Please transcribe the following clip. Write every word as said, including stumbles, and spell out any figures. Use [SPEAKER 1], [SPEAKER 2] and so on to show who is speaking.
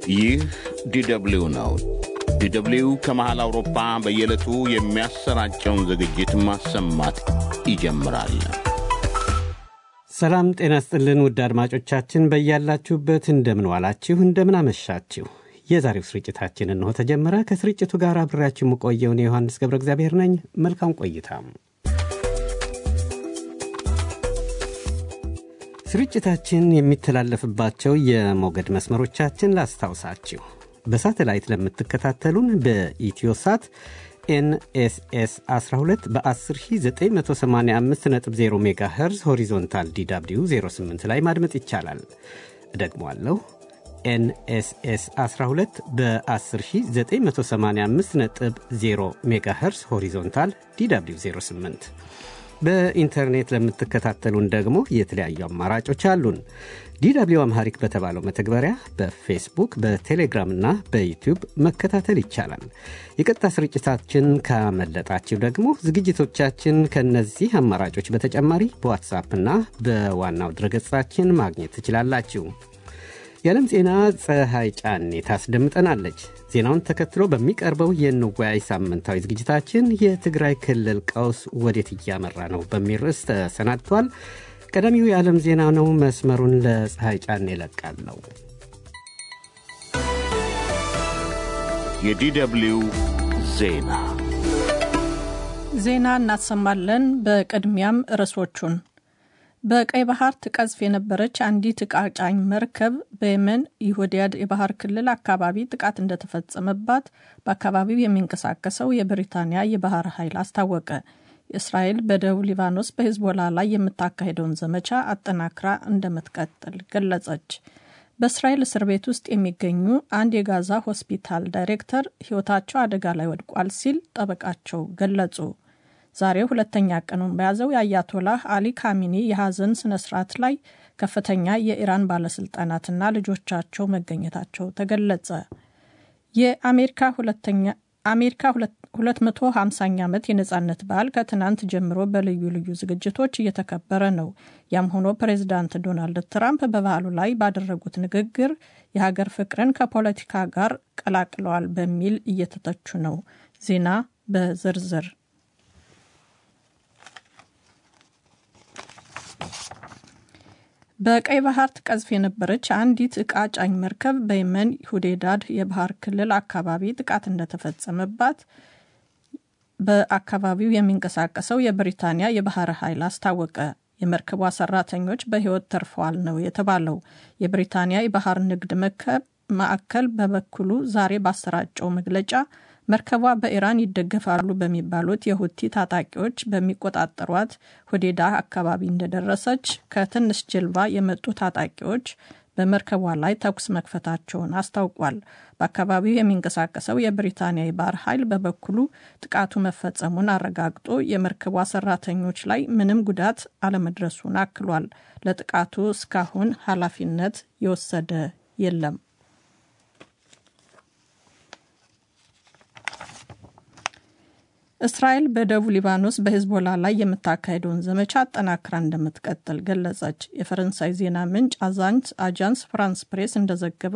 [SPEAKER 1] ይህ ዲደብሊው ነው። ዲደብሊው ከመሃል አውሮፓ በየዕለቱ የሚያሰራጨውን ዝግጅት ማሰማት ይጀምራል።
[SPEAKER 2] ሰላም ጤና ይስጥልን ውድ አድማጮቻችን፣ በእያላችሁበት እንደምን ዋላችሁ እንደምን አመሻችሁ። የዛሬው ስርጭታችን እንሆ ተጀመረ። ከስርጭቱ ጋር አብራችሁ የምቆየው እኔ ዮሐንስ ገብረ እግዚአብሔር ነኝ። መልካም ቆይታ። ስርጭታችን የሚተላለፍባቸው የሞገድ መስመሮቻችን ላስታውሳችሁ። በሳተላይት ለምትከታተሉን በኢትዮሳት ኤንኤስኤስ አስራ ሁለት በ10985.0 ሜጋሄርዝ ሆሪዞንታል ዲደብሊው ዜሮ ስምንት ላይ ማድመጥ ይቻላል። ደግሞአለሁ ኤንኤስኤስ አስራ ሁለት በ10985.0 ሜጋሄርዝ ሆሪዞንታል ዲደብሊው ዜሮ ስምንት። በኢንተርኔት ለምትከታተሉን ደግሞ የተለያዩ አማራጮች አሉን። ዲደብሊው አምሃሪክ በተባለው መተግበሪያ በፌስቡክ በቴሌግራም እና በዩቲዩብ መከታተል ይቻላል። የቀጥታ ስርጭታችን ካመለጣችሁ ደግሞ ዝግጅቶቻችን ከነዚህ አማራጮች በተጨማሪ በዋትስአፕ እና በዋናው ድረገጻችን ማግኘት ትችላላችሁ። የዓለም ዜና ፀሐይ ጫኔ ታስደምጠናለች። ዜናውን ተከትሎ በሚቀርበው የንዋይ ሳምንታዊ ዝግጅታችን የትግራይ ክልል ቀውስ ወዴት እያመራ ነው በሚል ርዕስ ተሰናድቷል። ቀዳሚው የዓለም ዜና ነው። መስመሩን ለፀሐይ ጫኔ ለቃለሁ።
[SPEAKER 1] የዲደብሊው ዜና
[SPEAKER 3] ዜና እናሰማለን። በቅድሚያም ርዕሶቹን። በቀይ ባህር ትቀዝፍ የነበረች አንዲት ዕቃ ጫኝ መርከብ በየመን የሆዲያድ የባህር ክልል አካባቢ ጥቃት እንደተፈጸመባት በአካባቢው የሚንቀሳቀሰው የብሪታንያ የባህር ኃይል አስታወቀ። እስራኤል በደቡብ ሊባኖስ በሂዝቦላ ላይ የምታካሄደውን ዘመቻ አጠናክራ እንደምትቀጥል ገለጸች። በእስራኤል እስር ቤት ውስጥ የሚገኙ አንድ የጋዛ ሆስፒታል ዳይሬክተር ሕይወታቸው አደጋ ላይ ወድቋል ሲል ጠበቃቸው ገለጹ። ዛሬ ሁለተኛ ቀኑን በያዘው የአያቶላህ አሊ ካሚኒ የሐዘን ስነ ስርዓት ላይ ከፍተኛ የኢራን ባለስልጣናትና ልጆቻቸው መገኘታቸው ተገለጸ። የአሜሪካ ሁለተኛ አሜሪካ ሁለት መቶ ሃምሳኛ ዓመት የነጻነት በዓል ከትናንት ጀምሮ በልዩ ልዩ ዝግጅቶች እየተከበረ ነው። ያም ሆኖ ፕሬዝዳንት ዶናልድ ትራምፕ በበዓሉ ላይ ባደረጉት ንግግር የሀገር ፍቅርን ከፖለቲካ ጋር ቀላቅለዋል በሚል እየተተቹ ነው። ዜና በዝርዝር። በቀይ ባህር ትቀዝፍ የነበረች አንዲት ዕቃ ጫኝ መርከብ በየመን ሁዴዳድ የባህር ክልል አካባቢ ጥቃት እንደተፈጸመባት በአካባቢው የሚንቀሳቀሰው የብሪታንያ የባህር ኃይል አስታወቀ። የመርከቧ ሰራተኞች በሕይወት ተርፈዋል ነው የተባለው። የብሪታንያ የባህር ንግድ ማዕከል በበኩሉ ዛሬ ባሰራጨው መግለጫ መርከቧ በኢራን ይደገፋሉ በሚባሉት የሁቲ ታጣቂዎች በሚቆጣጠሯት ሁዴዳ አካባቢ እንደደረሰች ከትንሽ ጀልባ የመጡ ታጣቂዎች በመርከቧ ላይ ተኩስ መክፈታቸውን አስታውቋል። በአካባቢው የሚንቀሳቀሰው የብሪታንያ የባህር ኃይል በበኩሉ ጥቃቱ መፈጸሙን አረጋግጦ የመርከቧ ሰራተኞች ላይ ምንም ጉዳት አለመድረሱን አክሏል። ለጥቃቱ እስካሁን ኃላፊነት የወሰደ የለም። እስራኤል በደቡብ ሊባኖስ በሂዝቦላ ላይ የምታካሄደውን ዘመቻ አጠናክራ እንደምትቀጥል ገለጸች። የፈረንሳይ ዜና ምንጭ አዛንስ አጃንስ ፍራንስ ፕሬስ እንደዘገበው